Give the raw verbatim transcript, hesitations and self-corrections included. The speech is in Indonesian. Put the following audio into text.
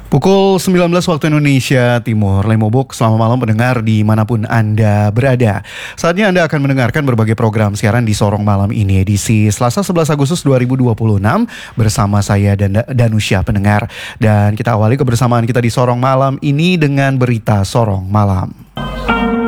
Pukul sembilan belas waktu Indonesia Timur. Lemobok, selamat malam pendengar dimanapun Anda berada. Saatnya Anda akan mendengarkan berbagai program siaran di Sorong Malam ini, edisi Selasa sebelas Agustus dua ribu dua puluh enam bersama saya dan Danusya pendengar. Dan kita awali kebersamaan kita di Sorong Malam ini dengan berita Sorong Malam.